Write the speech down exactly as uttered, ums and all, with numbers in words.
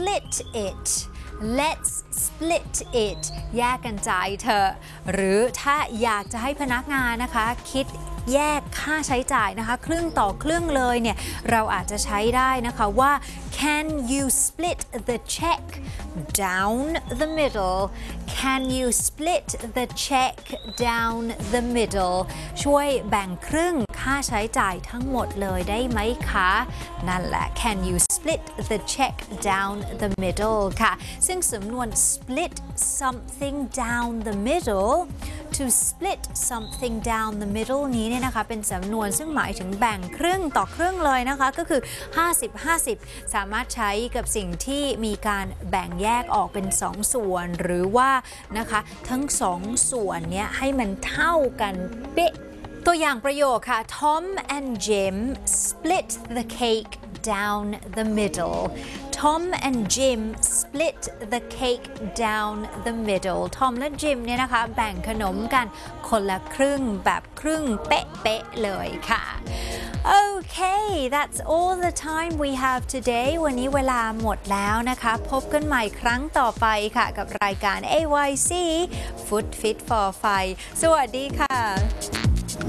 split it let's split it แยกกันจ่ายเถอะหรือถ้าอยากจะให้พนักงานนะคะคิดแยกค่าใช้จ่ายนะคะครึ่งต่อครึ่งเลยเนี่ยเราอาจจะใช้ได้นะคะว่า can you split the check down the middle can you split the check down the middle ช่วยแบ่งครึ่งค่าใช้จ่ายทั้งหมดเลยได้ไหมคะนั่นแหละ can you split the check down the middle ค่ะซึ่งสำนวน split something down the middle to split something down the middle นี้เนี่ยนะคะเป็นสำนวนซึ่งหมายถึงแบ่งครึ่งต่อครึ่งเลยนะคะก็คือห้าสิบ ห้าสิบสามารถใช้กับสิ่งที่มีการแบ่งแยกออกเป็นสองส่วนหรือว่านะคะทั้งสองส่วนเนี้ยให้มันเท่ากันเป๊ะตัวอย่างประโยคค่ะ Tom and Jim split the cake down the middle Tom and Jim split the cake down the middle Tom และ Jim เนี่ยนะคะแบ่งขนมกันคนละครึ่งแบบครึ่งเป๊ะๆเลยค่ะ Okay that's all the time we have today วันนี้เวลาหมดแล้วนะคะพบกันใหม่ครั้งต่อไปค่ะกับรายการ เอ วาย ซี Food Fit for Five สวัสดีค่ะ